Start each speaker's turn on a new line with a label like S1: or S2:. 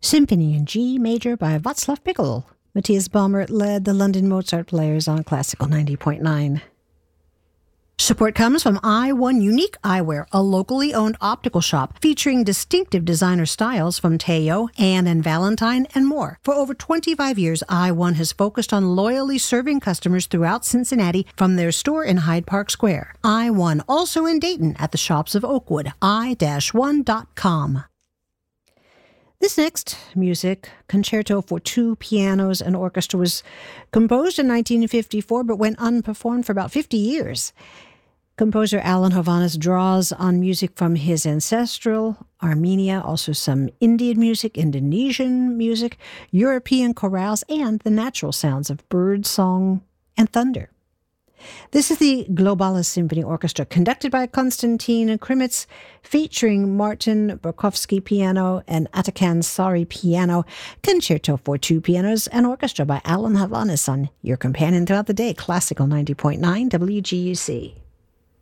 S1: Symphony in G Major by Václav Pichel. Matthias Balmer led the London Mozart Players on Classical 90.9. Support comes from I1 Unique Eyewear, a locally owned optical shop featuring distinctive designer styles from Teo, Anne and Valentine, and more. For over 25 years, I1 has focused on loyally serving customers throughout Cincinnati from their store in Hyde Park Square. I1 also in Dayton at the shops of Oakwood, i-1.com. This next music, Concerto for Two Pianos and Orchestra, was composed in 1954 but went unperformed for about 50 years. Composer Alan Hovhaness draws on music from his ancestral Armenia, also some Indian music, Indonesian music, European chorales, and the natural sounds of bird song and thunder. This is the Globalis Symphony Orchestra, conducted by Konstantin Krimitz, featuring Martin Borkowski piano and Atakan Sari piano, Concerto for Two Pianos and Orchestra by Alan Hovhaness on your companion throughout the day, Classical 90.9 WGUC.